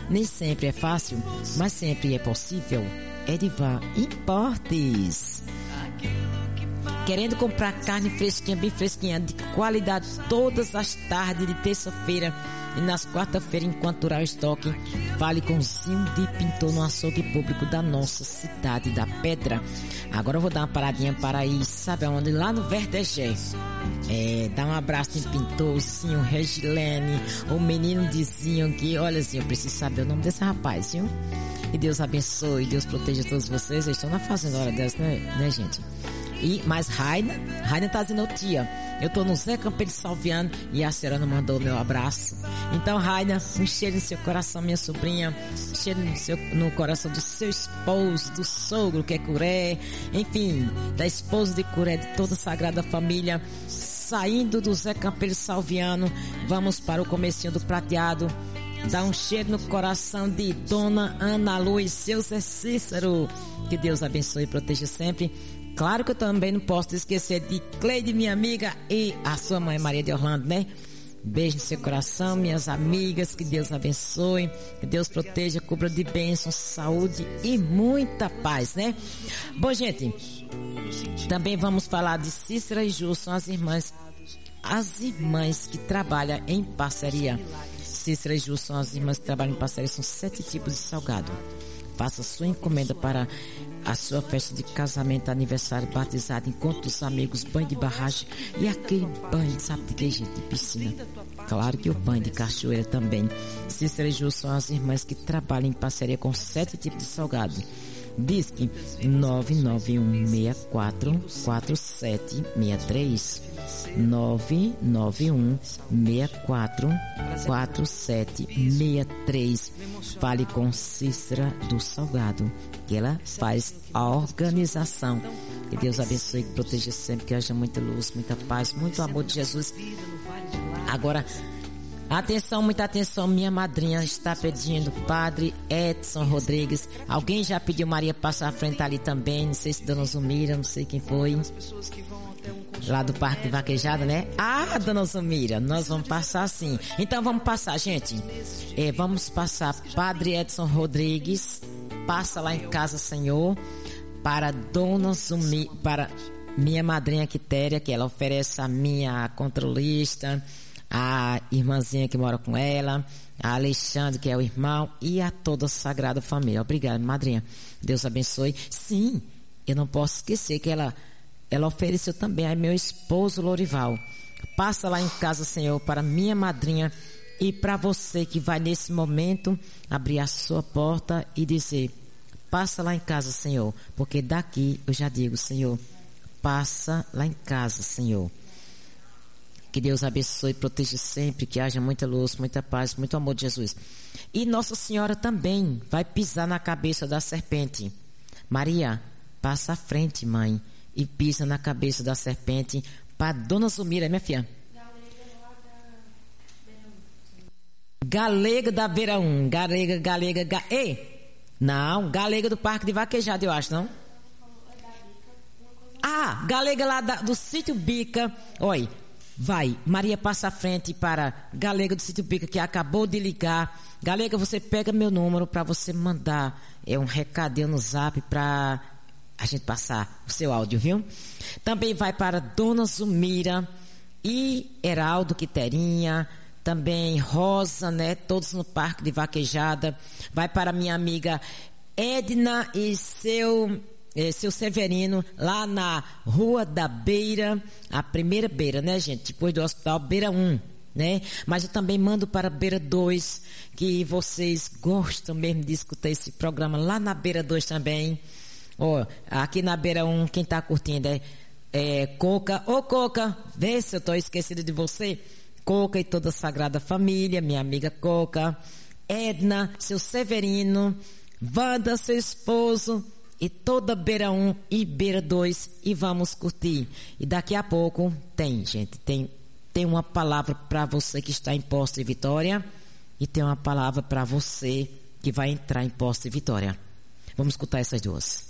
Nem sempre é fácil, mas sempre é possível. Edivan Importes. Querendo comprar carne fresquinha, bem fresquinha, de qualidade, todas as tardes de terça-feira e nas quarta-feiras, enquanto durar o estoque, fale com Zinho de Pintor no açougue público da nossa cidade da Pedra. Agora eu vou dar uma paradinha para ir, sabe aonde? Lá no Verdegé. Dá um abraço em Pintor, Zinho, Regilene, o menino de Zinho, que olha, Zinho, eu preciso saber o nome desse rapaz, viu? E Deus abençoe, Deus proteja todos vocês. Eu estou na fazenda hora dessa, né, gente? Mas Raina tá dizendo, tia, eu tô no Zé Campelo Salviano e a senhora não mandou o meu abraço. Então, Raina, um cheiro no seu coração, minha sobrinha, cheiro no coração do seu esposo, do sogro que é Curé, enfim, da esposa de Curé, de toda a Sagrada Família. Saindo do Zé Campelo Salviano, vamos para o comecinho do Prateado. Dá um cheiro no coração de Dona Ana Lu e seu Zé Cícero. Que Deus abençoe e proteja sempre. Claro que eu também não posso esquecer de Cleide, minha amiga, e a sua mãe Maria de Orlando, né? Beijo no seu coração, minhas amigas, que Deus abençoe, que Deus proteja, cubra de bênçãos, saúde e muita paz, né? Bom, gente, também vamos falar de Cícera e Ju, são as irmãs que trabalham em parceria. Cícera e Ju são as irmãs que trabalham em parceria, são 7 tipos de salgado. Faça sua encomenda para a sua festa de casamento, aniversário, batizado, encontro dos amigos, banho de barragem e aquele banho, sabe de que, gente? De piscina. Claro que o banho de cachoeira também. Cícera e Ju são as irmãs que trabalham em parceria com 7 tipos de salgado. Disque 991644763. 991644763. Fale com Cícera do Salgado, que ela faz a organização. Que Deus abençoe e proteja sempre, que haja muita luz, muita paz, muito amor de Jesus. Agora, atenção, muita atenção, minha madrinha está pedindo, Padre Edson Rodrigues. Alguém já pediu Maria passar à frente ali também, não sei se Dona Zumira, não sei quem foi. Lá do Parque de Vaquejada, né? Ah, Dona Zumira, nós vamos passar sim. Então vamos passar, gente. Vamos passar Padre Edson Rodrigues, passa lá em casa, Senhor, para Dona Zumira, para minha madrinha Quitéria, que ela oferece a minha controlista, a irmãzinha que mora com ela, a Alexandre, que é o irmão, e a toda a Sagrada Família. Obrigada, madrinha. Deus abençoe. Sim, eu não posso esquecer que ela ofereceu também a meu esposo Lorival. Passa lá em casa, Senhor, para minha madrinha e para você que vai nesse momento abrir a sua porta e dizer, passa lá em casa, Senhor, porque daqui eu já digo, Senhor, passa lá em casa, Senhor. Que Deus abençoe e proteja sempre, que haja muita luz, muita paz, muito amor de Jesus. E Nossa Senhora também vai pisar na cabeça da serpente. Maria, passa à frente, mãe, e pisa na cabeça da serpente para Dona Zumira, minha filha. Galega da Beira 1. Não, Galega do Parque de Vaquejada, eu acho, não? Ah, Galega lá do Sítio Bica. Oi, vai, Maria passa à frente para Galega do Sítio Bica, que acabou de ligar. Galega, você pega meu número para você mandar um recadinho no zap para a gente passar o seu áudio, viu? Também vai para Dona Zumira e Heraldo Quiterinha, também Rosa, né? Todos no Parque de Vaquejada. Vai para minha amiga Edna e seu Severino, lá na Rua da Beira, a primeira Beira, né, gente? Depois do hospital, Beira 1, né? Mas eu também mando para Beira 2, que vocês gostam mesmo de escutar esse programa lá na Beira 2 também. Aqui na Beira 1, quem tá curtindo é Coca. Ô Coca, vê se eu tô esquecida de você. Coca e toda a Sagrada Família, minha amiga Coca. Edna, seu Severino. Wanda, seu esposo. E toda Beira 1 e Beira 2. E vamos curtir. E daqui a pouco tem uma palavra para você que está em Poço de Vitória. E tem uma palavra para você que vai entrar em Poço de Vitória. Vamos escutar essas duas.